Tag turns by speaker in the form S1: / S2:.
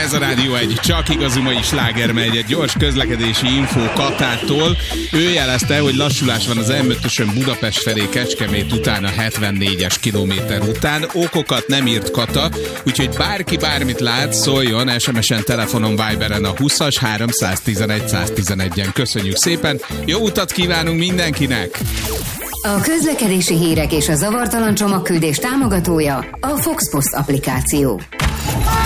S1: Ez a Rádió egy csak igazi mai sláger, megy egy gyors közlekedési infó Katától. Ő jelezte, hogy lassulás van az M5-ösön Budapest felé Kecskemét után a 74-es kilométer után. Okokat nem írt Kata, úgyhogy bárki bármit lát, szóljon SMS-en, telefonon, Viberen a 20-as 311 111-en. Köszönjük szépen, jó utat kívánunk mindenkinek!
S2: A közlekedési hírek és a zavartalan csomagküldés támogatója a Fox Post applikáció.